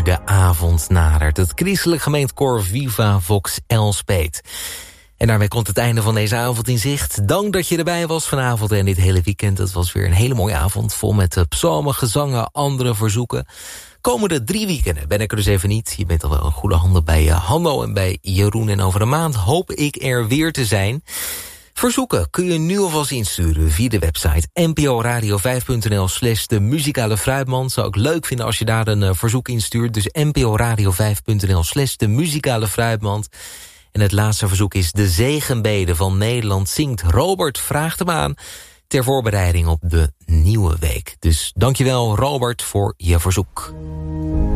de avond nadert. Het christelijk gemeentekoor Viva Vox Elspet. En daarmee komt het einde van deze avond in zicht. Dank dat je erbij was vanavond en dit hele weekend. Het was weer een hele mooie avond, vol met psalmen, gezangen, andere verzoeken. Komende 3 weekenden ben ik er dus even niet. Je bent al wel in goede handen bij Hanno en bij Jeroen. En over een maand hoop ik er weer te zijn. Verzoeken kun je nu alvast insturen via de website nporadio5.nl/de muzikale fruitmand. Zou ik leuk vinden als je daar een verzoek instuurt. Dus nporadio5.nl/de muzikale fruitmand. En het laatste verzoek is De Zegenbede van Nederland zingt. Robert vraagt hem aan ter voorbereiding op de nieuwe week. Dus dankjewel Robert voor je verzoek.